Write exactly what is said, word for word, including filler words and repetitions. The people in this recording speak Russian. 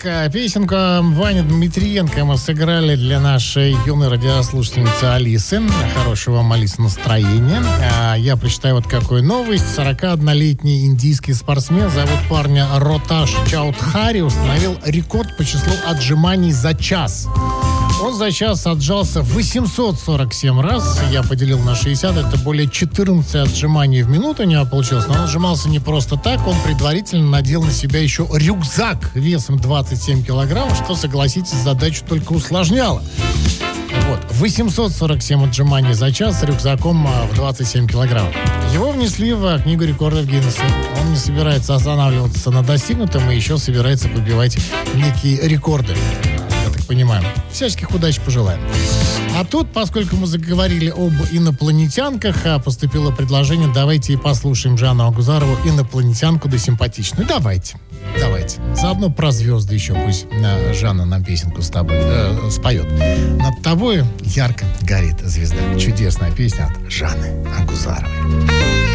Так, песенку Вани Дмитриенко мы сыграли для нашей юной радиослушательницы Алисы. Хорошего вам, Алиса, настроения. А я прочитаю вот какую новость. сорокаоднолетний индийский спортсмен, зовут парня Роташ Чаудхари, установил рекорд по числу отжиманий за час. Он за час отжался восемьсот сорок семь раз. Я поделил на шестьдесят. Это более четырнадцать отжиманий в минуту у него получилось. Но он отжимался не просто так. Он предварительно надел на себя еще рюкзак весом двадцать семь килограммов, что, согласитесь, задачу только усложняло. Вот. восемьсот сорок семь отжиманий за час с рюкзаком в двадцать семь килограммов. Его внесли в книгу рекордов Гиннесса. Он не собирается останавливаться на достигнутом и еще собирается побивать некие рекорды. Понимаем. Всяческих удач пожелаем. А тут, поскольку мы заговорили об инопланетянках, поступило предложение, давайте и послушаем Жанну Агузарову, инопланетянку да симпатичную. Давайте. Давайте. Заодно про звезды еще пусть Жанна нам песенку с тобой э, споет. Над тобой ярко горит звезда. Чудесная песня от Жанны Агузаровой.